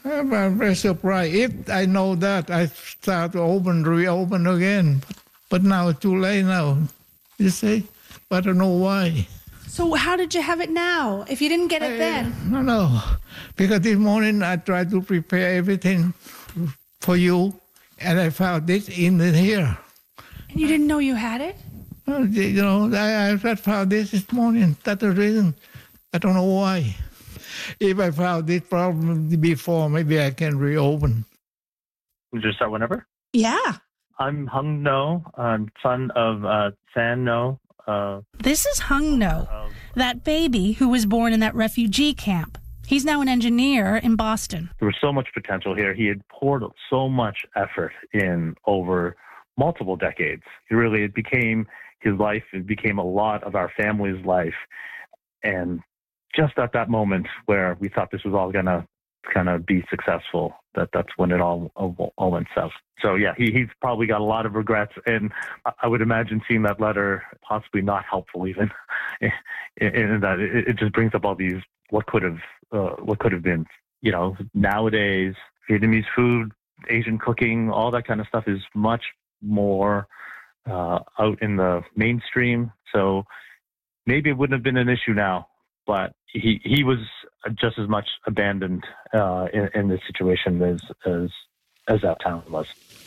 I'm very surprised. If I know that, I start to reopen again. But now it's too late now, you see. But I don't know why. So how did you have it now, if you didn't get it then? No. Because this morning I tried to prepare everything for you, and I found this in here. And you didn't know you had it? I found this morning. That's the reason. I don't know why. If I found this problem before, maybe I can reopen. We just start whenever? Yeah. I'm Hung No. I'm son of San No. This is Hung No, that baby who was born in that refugee camp. He's now an engineer in Boston. There was so much potential here. He had poured so much effort in over multiple decades. It became his life. It became a lot of our family's life. And just at that moment where we thought this was all going to kind of be successful, that's when it all went south. So yeah, he's probably got a lot of regrets, and I would imagine seeing that letter possibly not helpful even, in that it just brings up all these what could have been. Nowadays Vietnamese food, Asian cooking, all that kind of stuff is much more out in the mainstream. So maybe it wouldn't have been an issue now. But he was just as much abandoned in this situation as that town was.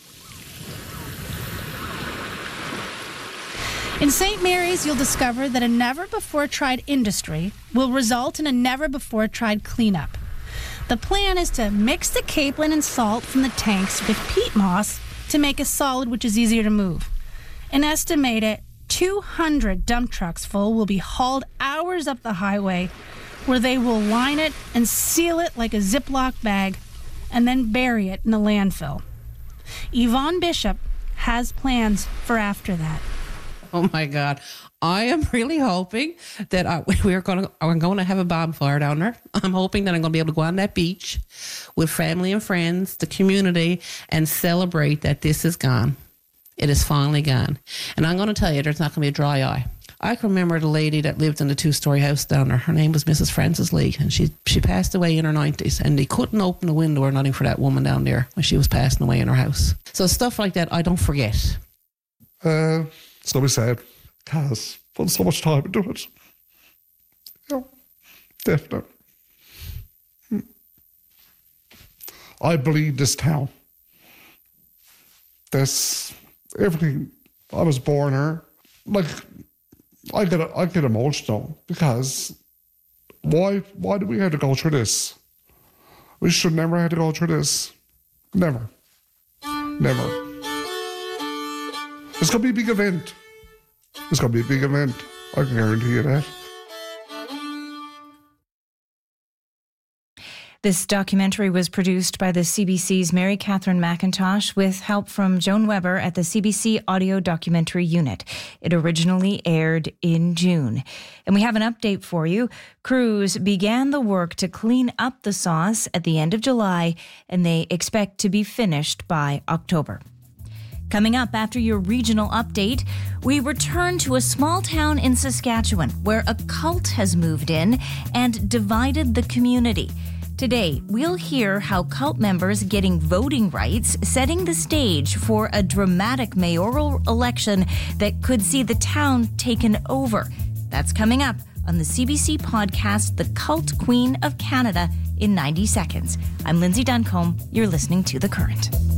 In St. Mary's, you'll discover that a never-before-tried industry will result in a never-before-tried cleanup. The plan is to mix the capelin and salt from the tanks with peat moss to make a solid which is easier to move. An estimated 200 dump trucks full will be hauled hours up the highway, where they will line it and seal it like a Ziploc bag and then bury it in a landfill. Yvonne Bishop has plans for after that. Oh my God. I am really hoping that we're going to have a bonfire down there. I'm hoping that I'm going to be able to go on that beach with family and friends, the community, and celebrate that this is gone. It is finally gone. And I'm going to tell you, there's not going to be a dry eye. I can remember the lady that lived in the 2-story house down there. Her name was Mrs. Frances Lee, and she passed away in her 90s, and they couldn't open the window or nothing for that woman down there when she was passing away in her house. So stuff like that, I don't forget. It's going to be sad, because I put so much time into it. Yeah, definitely. I bleed this town. This... everything. I was born here. Like, I get emotional because why do we have to go through this? We should never have to go through this. Never. It's going to be a big event. I can guarantee you that. This documentary was produced by the CBC's Mary Catherine McIntosh with help from Joan Weber at the CBC Audio Documentary Unit. It originally aired in June. And we have an update for you. Crews began the work to clean up the sauce at the end of July, and they expect to be finished by October. Coming up after your regional update, we return to a small town in Saskatchewan where a cult has moved in and divided the community. Today, we'll hear how cult members getting voting rights setting the stage for a dramatic mayoral election that could see the town taken over. That's coming up on the CBC podcast, The Cult Queen of Canada, in 90 seconds. I'm Lindsay Duncombe. You're listening to The Current.